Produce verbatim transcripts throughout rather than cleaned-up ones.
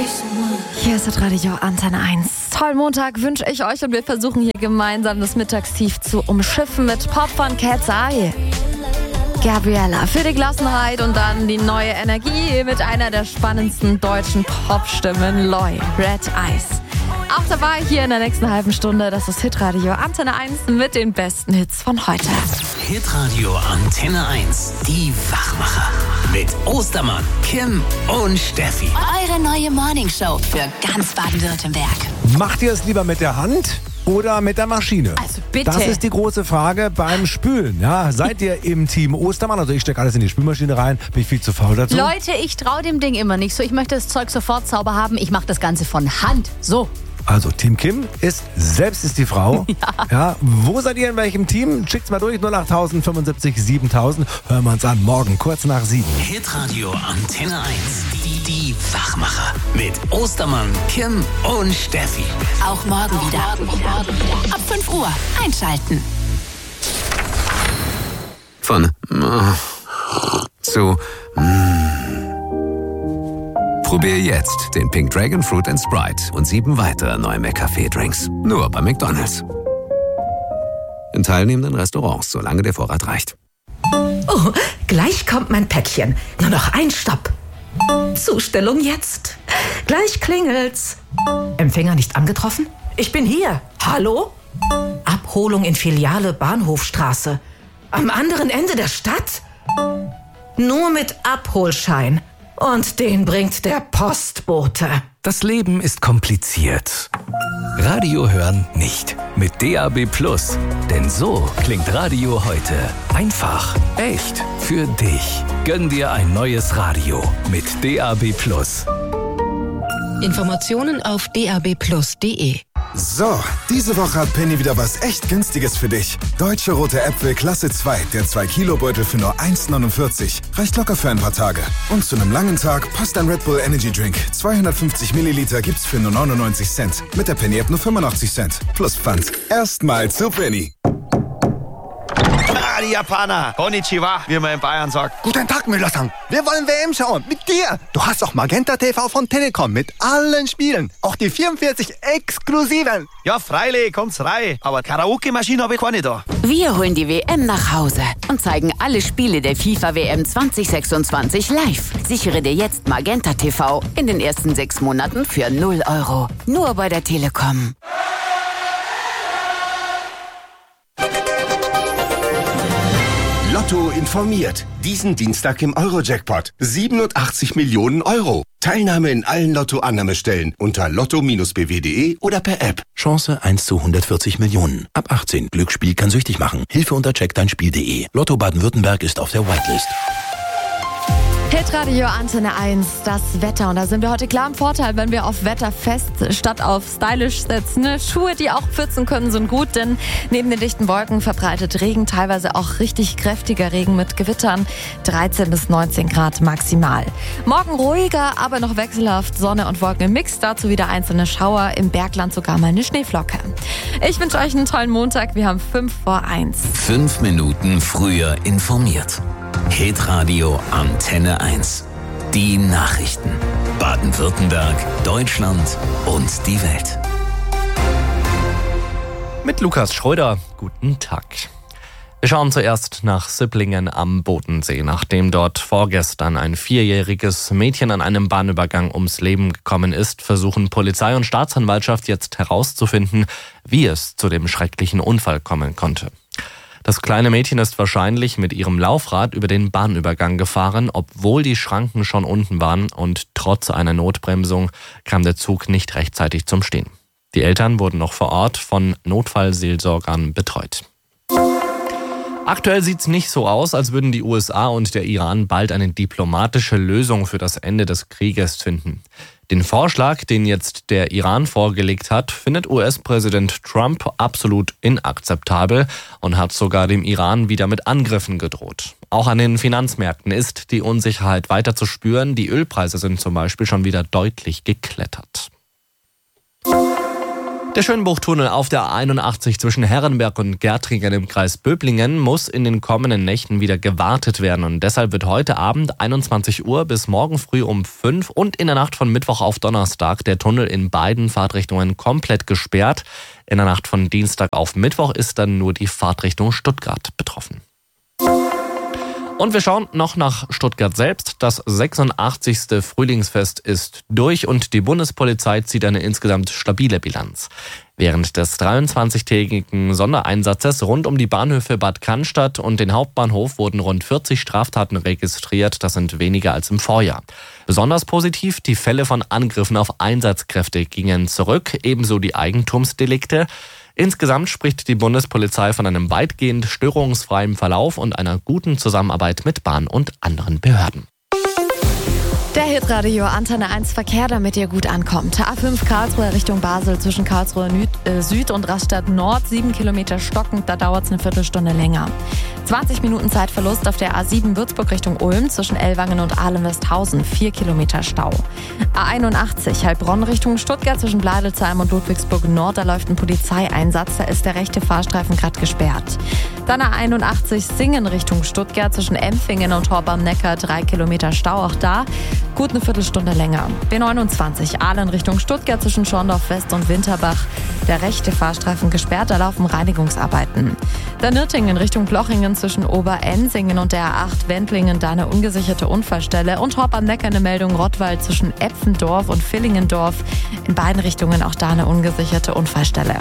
Hier ist das Radio Antenne eins. Tollen Montag wünsche ich euch und wir versuchen hier gemeinsam das Mittagstief zu umschiffen mit Pop von Cat's Eye. Gabriella für die Gelassenheit und dann die neue Energie mit einer der spannendsten deutschen Popstimmen, Loi, Red Eyes. Auch dabei hier in der nächsten halben Stunde, das ist Hitradio Antenne eins mit den besten Hits von heute. Hitradio Antenne eins, die Wachmacher. Mit Ostermann, Kim und Steffi. Eure neue Morningshow für ganz Baden-Württemberg. Macht ihr es lieber mit der Hand oder mit der Maschine? Also bitte. Das ist die große Frage beim Spülen. Ja, seid ihr im Team Ostermann? Also ich stecke alles in die Spülmaschine rein, bin ich viel zu faul dazu. Leute, ich traue dem Ding immer nicht so. Ich möchte das Zeug sofort sauber haben. Ich mache das Ganze von Hand. So. Also Team Kim ist, selbst ist die Frau. Ja. Ja, wo seid ihr in welchem Team? Schickt's mal durch, null acht fünfundsiebzig siebentausend. Hören wir uns an, morgen kurz nach sieben. Hitradio Antenne eins, die, die Wachmacher. Mit Ostermann, Kim und Steffi. Auch morgen wieder. Ab fünf Uhr einschalten. Von äh, zu mm. Probier jetzt den Pink Dragon Fruit and Sprite und sieben weitere neue McCafé-Drinks. Nur bei McDonald's. In teilnehmenden Restaurants, solange der Vorrat reicht. Oh, gleich kommt mein Päckchen. Nur noch ein Stopp. Zustellung jetzt. Gleich klingelt's. Empfänger nicht angetroffen? Ich bin hier. Hallo? Abholung in Filiale Bahnhofstraße. Am anderen Ende der Stadt? Nur mit Abholschein. Und den bringt der Postbote. Das Leben ist kompliziert. Radio hören nicht. Mit D A B Plus. Denn so klingt Radio heute. Einfach, echt, für dich. Gönn dir ein neues Radio mit D A B Plus. Informationen auf d a b plus punkt d e. So, diese Woche hat Penny wieder was echt Günstiges für dich. Deutsche rote Äpfel Klasse zwei, der zwei Kilo Beutel für nur eins neunundvierzig. Reicht locker für ein paar Tage. Und zu einem langen Tag passt ein Red Bull Energy Drink. zweihundertfünfzig Milliliter gibt's für nur neunundneunzig Cent. Mit der Penny App nur fünfundachtzig Cent. Plus Pfand. Erstmal zu Penny. Ah, die Japaner. Konnichiwa, wie man in Bayern sagt. Guten Tag, Müller-san. Wir wollen W M schauen. Mit dir. Du hast auch Magenta T V von Telekom mit allen Spielen. Auch die vierundvierzig exklusiven. Ja, freilich, kommt's rein. Aber Karaoke-Maschine habe ich keine da. Wir holen die W M nach Hause und zeigen alle Spiele der FIFA W M zwanzig sechsundzwanzig live. Sichere dir jetzt Magenta T V in den ersten sechs Monaten für null Euro. Nur bei der Telekom. Lotto informiert. Diesen Dienstag im Euro-Jackpot. siebenundachtzig Millionen Euro. Teilnahme in allen Lotto-Annahmestellen unter lotto bindestrich b w punkt d e oder per App. Chance eins zu hundertvierzig Millionen. Ab achtzehn. Glücksspiel kann süchtig machen. Hilfe unter check dein spiel punkt d e. Lotto Baden-Württemberg ist auf der Whitelist. Hitradio Antenne eins, das Wetter. Und da sind wir heute klar im Vorteil, wenn wir auf Wetterfest statt auf stylisch setzen. Schuhe, die auch pfützen können, sind gut, denn neben den dichten Wolken verbreitet Regen, teilweise auch richtig kräftiger Regen mit Gewittern. dreizehn bis neunzehn Grad maximal. Morgen ruhiger, aber noch wechselhaft. Sonne und Wolken im Mix, dazu wieder einzelne Schauer. Im Bergland sogar mal eine Schneeflocke. Ich wünsche euch einen tollen Montag. Wir haben fünf vor eins. Fünf Minuten früher informiert. Hitradio Antenne eins. Die Nachrichten. Baden-Württemberg, Deutschland und die Welt. Mit Lukas Schröder. Guten Tag. Wir schauen zuerst nach Sipplingen am Bodensee. Nachdem dort vorgestern ein vierjähriges Mädchen an einem Bahnübergang ums Leben gekommen ist, versuchen Polizei und Staatsanwaltschaft jetzt herauszufinden, wie es zu dem schrecklichen Unfall kommen konnte. Das kleine Mädchen ist wahrscheinlich mit ihrem Laufrad über den Bahnübergang gefahren, obwohl die Schranken schon unten waren, und trotz einer Notbremsung kam der Zug nicht rechtzeitig zum Stehen. Die Eltern wurden noch vor Ort von Notfallseelsorgern betreut. Aktuell sieht's nicht so aus, als würden die U S A und der Iran bald eine diplomatische Lösung für das Ende des Krieges finden. Den Vorschlag, den jetzt der Iran vorgelegt hat, findet U S-Präsident Trump absolut inakzeptabel und hat sogar dem Iran wieder mit Angriffen gedroht. Auch an den Finanzmärkten ist die Unsicherheit weiter zu spüren. Die Ölpreise sind zum Beispiel schon wieder deutlich geklettert. Der Schönbuchtunnel auf der einundachtzig zwischen Herrenberg und Gärtringen im Kreis Böblingen muss in den kommenden Nächten wieder gewartet werden. Und deshalb wird heute Abend einundzwanzig Uhr bis morgen früh um fünf und in der Nacht von Mittwoch auf Donnerstag der Tunnel in beiden Fahrtrichtungen komplett gesperrt. In der Nacht von Dienstag auf Mittwoch ist dann nur die Fahrtrichtung Stuttgart betroffen. Und wir schauen noch nach Stuttgart selbst. Das sechsundachtzigste Frühlingsfest ist durch und die Bundespolizei zieht eine insgesamt stabile Bilanz. Während des dreiundzwanzigtägigen Sondereinsatzes rund um die Bahnhöfe Bad Cannstatt und den Hauptbahnhof wurden rund vierzig Straftaten registriert. Das sind weniger als im Vorjahr. Besonders positiv, die Fälle von Angriffen auf Einsatzkräfte gingen zurück, ebenso die Eigentumsdelikte. Insgesamt spricht die Bundespolizei von einem weitgehend störungsfreien Verlauf und einer guten Zusammenarbeit mit Bahn und anderen Behörden. Der Hitradio Antenne eins Verkehr, damit ihr gut ankommt. A fünf Karlsruhe Richtung Basel zwischen Karlsruhe Süd und Rastatt Nord. Sieben Kilometer stockend, da dauert es eine Viertelstunde länger. zwanzig Minuten Zeitverlust auf der A sieben Würzburg Richtung Ulm zwischen Ellwangen und Ahlem-Westhausen. Vier Kilometer Stau. A einundachtzig Heilbronn Richtung Stuttgart zwischen Bladelsheim und Ludwigsburg Nord. Da läuft ein Polizeieinsatz, da ist der rechte Fahrstreifen gerade gesperrt. Dann A einundachtzig Singen Richtung Stuttgart zwischen Empfingen und Horb am Neckar. Drei Kilometer Stau, auch da gut eine Viertelstunde länger. B neunundzwanzig Ahlen Richtung Stuttgart zwischen Schorndorf West und Winterbach. Der rechte Fahrstreifen gesperrt, da laufen Reinigungsarbeiten. Dann Nürtingen Richtung Blochingen zwischen Oberensingen und der A acht Wendlingen, da eine ungesicherte Unfallstelle. Und Horb am Neckar eine Meldung Rottweil zwischen Epfendorf und Villingendorf. In beiden Richtungen auch da eine ungesicherte Unfallstelle.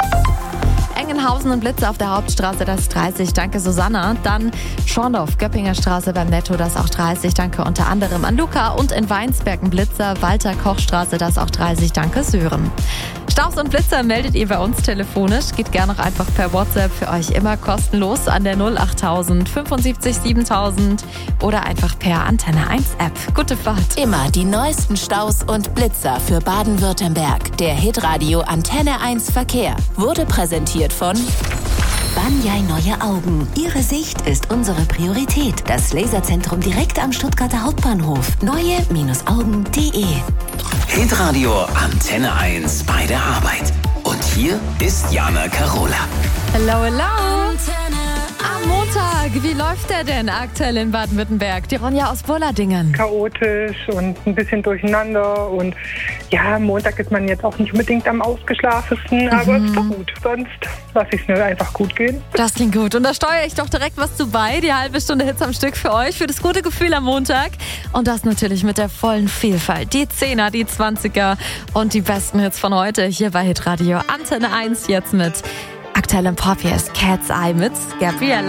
Engenhausen und Blitze auf der Hauptstraße, das ist dreißig, danke Susanna. Dann Schorndorf, Göppinger Straße beim Netto, das ist auch dreißig, danke unter anderem an Luca. Und in Weinsberg ein Blitzer, Walter-Koch-Straße, das ist auch dreißig, danke Sören. Staus und Blitzer meldet ihr bei uns telefonisch, geht gerne noch einfach per WhatsApp, für euch immer kostenlos an der null achttausend fünfundsiebzig siebentausend oder einfach per Antenne eins App. Gute Fahrt. Immer die neuesten Staus und Blitzer für Baden-Württemberg. Der Hitradio Antenne eins Verkehr wurde präsentiert von Banyai Neue Augen. Ihre Sicht ist unsere Priorität. Das Laserzentrum direkt am Stuttgarter Hauptbahnhof. neue Augen punkt de. Hitradio Antenne eins bei der Arbeit. Und hier ist Jana Carola. Hello, hello. Am Montag, wie läuft der denn aktuell in Baden-Württemberg? Die Ronja aus Bullardingen. Chaotisch und ein bisschen durcheinander und ja, Montag ist man jetzt auch nicht unbedingt am ausgeschlafensten, aber mhm. ist doch gut. Sonst lasse ich es mir einfach gut gehen. Das klingt gut und da steuere ich doch direkt was zu bei. Die halbe Stunde Hits am Stück für euch, für das gute Gefühl am Montag. Und das natürlich mit der vollen Vielfalt. Die Zehner, die Zwanziger und die besten Hits von heute hier bei Hitradio Antenne eins jetzt mit aktuellem Pop. Hier ist Cat's Eye mit Gabriella.